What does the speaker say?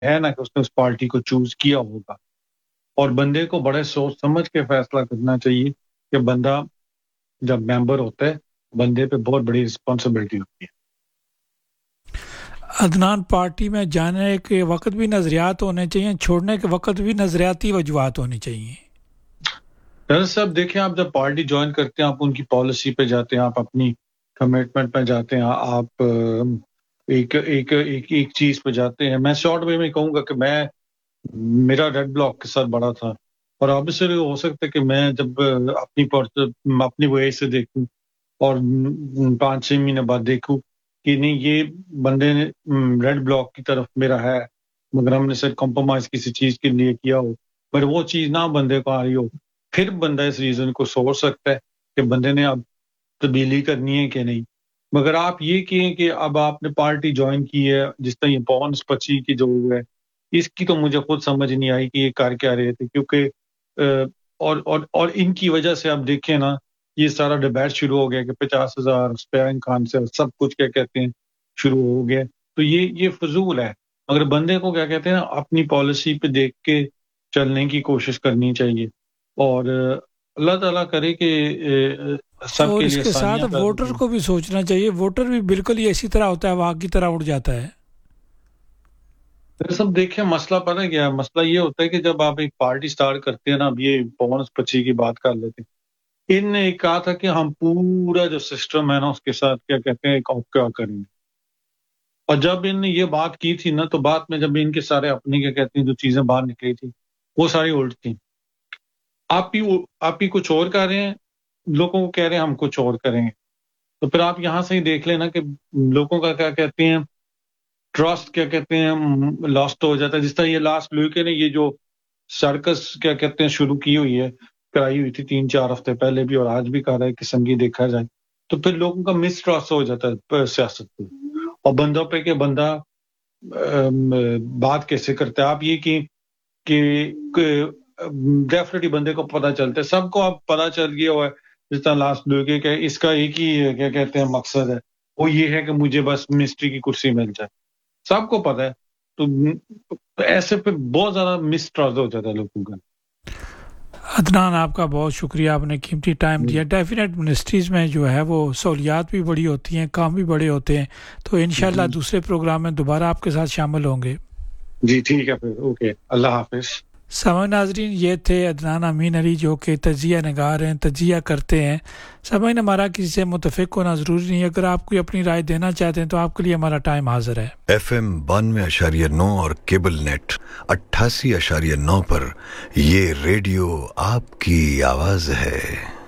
ہے ना کہ उसने उस पार्टी को चूज किया होगा और बंदे को बड़े सोच समझ के फैसला करना चाहिए कि बंदा जब मेंबर होता है बंदे पे बहुत बड़ी रिस्पांसिबिलिटी होती है अदनान पार्टी में जाने के वक्त भी नज़रियात होने चाहिए छोड़ने के वक्त भी नज़रियाती वजूहात होनी चाहिए दरअसल देखें आप जब पार्टी ज्वाइन करते हैं आप उनकी पॉलिसी पे जाते हैं आप अपनी कमिटमेंट पे जाते हैं आप एक एक एक एक चीज पे जाते हैं मैं शॉर्ट वे में कहूंगा कि मैं मेरा रेड ब्लॉक के साथ बड़ा था और ऑब्वियसली हो सकता है कि मैं जब अपनी वजह से देखूं और 5-6 महीने बाद देखूं कि नहीं ये बंदे ने रेड ब्लॉक की तरफ मेरा है मगर हमने सिर्फ कॉम्प्रोमाइज किसी चीज के लिए किया हो पर वो चीज ना बंदे को आ रही हो फिर बंदा इस रीजन को सोच सकता है कि बंदे ने अब तब्दीली करनी है कि नहीं मगर आप ये किए कि अब आपने पार्टी ज्वाइन की है जिस तरह ये पवन स्पची की जो है इसकी तो मुझे खुद समझ नहीं आई कि ये कर क्या रहे थे क्योंकि और इनकी वजह से आप देखें ना ये सारा डिबेट शुरू हो गया कि 50,000 स्पेयरिंग खान से सब कुछ क्या कहते हैं शुरू हो गया तो ये फजूल है मगर बंदे को क्या कहते हैं अपनी पॉलिसी पे देख के चलने की कोशिश करनी चाहिए और अल्लाह ताला करे कि सब और के लिए इसके साथ वोटर को भी सोचना चाहिए वोटर भी बिल्कुल ही इसी तरह होता है वाघ की तरह उड़ जाता है सब देखें मसला पता है क्या मसला ये होता है कि जब आप एक पार्टी स्टार्ट करते हैं ना अब ये पवन स्पची की बात कर लेते हैं इनने एक कहा था कि हम पूरा जो सिस्टम है ना उसके साथ क्या कहते हैं क्या करेंगे और जब इनने ये बात की थी ना तो बाद में जब इनके सारे अपने क्या कहते हैं जो चीजें बाहर निकली थी वो सारी उल्ट थी आप ही कुछ और कर रहे हैं लोगों को कह रहे हैं हम कुछ और करेंगे तो फिर आप यहाँ से ही देख लेना कि लोगों का क्या कहते हैं ट्रस्ट क्या कहते हैं लॉस्ट हो जाता है जिस तरह ये लास्ट लुके ने ये जो सर्कस क्या कहते हैं शुरू की हुई है कराई हुई थी 3-4 हफ्ते पहले भी और आज भी कर रहा है किस्म की देखा जाए तो फिर लोगों का मिसट्रस्ट हो जाता है सियासत पे और बंदों पे के बंदा बात कैसे करता है आप ये कि डेफिनेटली बंदे को पता चलता है सबको अब पता चल गया हुआ है जिस तरह लास्ट लुके का इसका एक ही क्या कहते हैं मकसद है वो ये है कि मुझे बस मिनिस्ट्री की कुर्सी मिल जाए सबको पता है तो ऐसे पे बहुत ज्यादा मिसट्रस्ट हो जाता है लोगों का अदनान आपका बहुत शुक्रिया आपने कीमती टाइम दिया डेफिनेट मिनिस्ट्रीज में जो है वो सहूलियात भी बड़ी होती हैं काम भी बड़े होते हैं तो इंशाल्लाह दूसरे प्रोग्राम में दोबारा आपके साथ शामिल होंगे जी ठीक है फिर ओके अल्लाह हाफिज समय नाजरीन ये थे अदनान अमीन अली जो कि तजिया नगार हैं तजिया करते हैं समय हमारा किसी से मुतफिक होना ज़रूरी नहीं अगर आप कोई अपनी राय देना चाहते हैं तो आपके लिए हमारा टाइम हाजिर है FM 92.9 और केबल नेट 88.9 पर ये रेडियो आपकी आवाज़ है